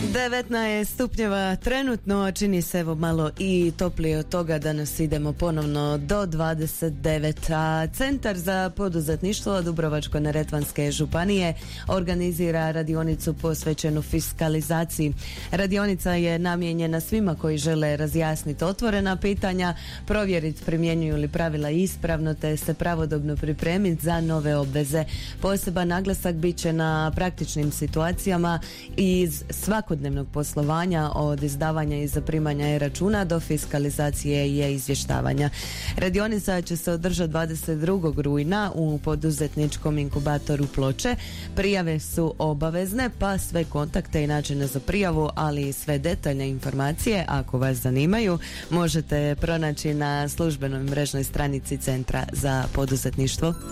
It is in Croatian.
19 stupnjeva trenutno, čini se evo malo i toplije od toga, danas idemo ponovno do 29, a Centar za poduzetništvo Dubrovačko-neretvanske županije organizira radionicu posvećenu fiskalizaciji. Radionica je namijenjena svima koji žele razjasniti otvorena pitanja, provjeriti primjenjuju li pravila ispravno te se pravodobno pripremiti za nove obveze. Poseban naglasak bit će na praktičnim situacijama iz svakodnevnog poslovanja, od izdavanja i zaprimanja e-računa do fiskalizacije i izvještavanja. Radionica će se održati 22. rujna u poduzetničkom inkubatoru Ploče. Prijave su obavezne, pa sve kontakte i načine za prijavu, ali i sve detaljne informacije, ako vas zanimaju, možete pronaći na službenoj mrežnoj stranici Centra za poduzetništvo.